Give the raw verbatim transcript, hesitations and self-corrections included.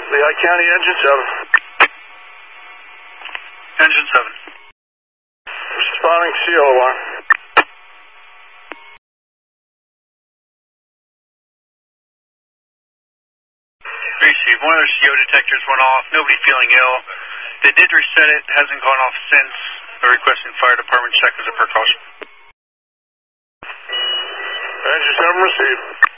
Lehigh County, engine seven. Engine seven. Responding C O alarm. Receive. One of their C O detectors went off. Nobody feeling ill. They did reset it. Hasn't gone off since. They're requesting fire department check as a precaution. Engine seven received.